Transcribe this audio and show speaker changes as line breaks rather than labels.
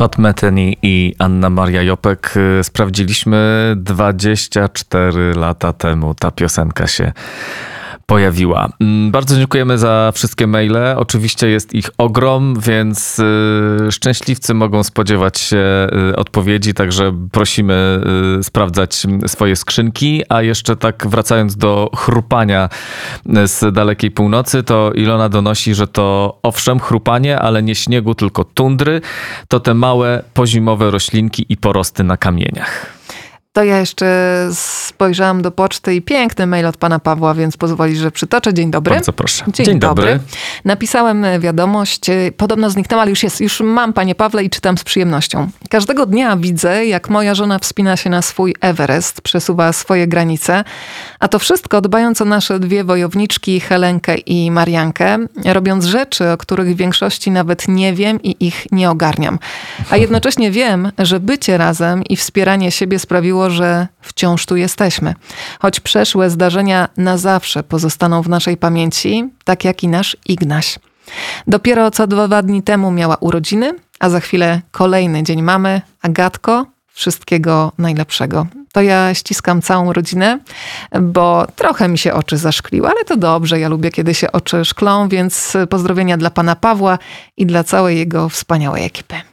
Pat Metheny i Anna Maria Jopek sprawdziliśmy 24 lata temu. Ta piosenka się pojawiła. Bardzo dziękujemy za wszystkie maile. Oczywiście jest ich ogrom, więc szczęśliwcy mogą spodziewać się odpowiedzi, także prosimy sprawdzać swoje skrzynki. A jeszcze tak wracając do chrupania z dalekiej północy, to Ilona donosi, że to owszem chrupanie, ale nie śniegu, tylko tundry. To te małe pozimowe roślinki i porosty na kamieniach.
To ja jeszcze spojrzałam do poczty i piękny mail od pana Pawła, więc pozwolisz, że przytoczę. Dzień dobry.
Bardzo proszę.
Dzień dobry. Napisałem wiadomość, podobno zniknęła, ale już mam, panie Pawle, i czytam z przyjemnością. Każdego dnia widzę, jak moja żona wspina się na swój Everest, przesuwa swoje granice, a to wszystko dbając o nasze dwie wojowniczki, Helenkę i Mariankę, robiąc rzeczy, o których w większości nawet nie wiem i ich nie ogarniam. A jednocześnie wiem, że bycie razem i wspieranie siebie sprawiło, że wciąż tu jesteśmy. Choć przeszłe zdarzenia na zawsze pozostaną w naszej pamięci, tak jak i nasz Ignaś. Dopiero co 2 dni temu miała urodziny, a za chwilę kolejny dzień mamy. Agatko, wszystkiego najlepszego. To ja ściskam całą rodzinę, bo trochę mi się oczy zaszkliły, ale to dobrze. Ja lubię, kiedy się oczy szklą, więc pozdrowienia dla pana Pawła i dla całej jego wspaniałej ekipy.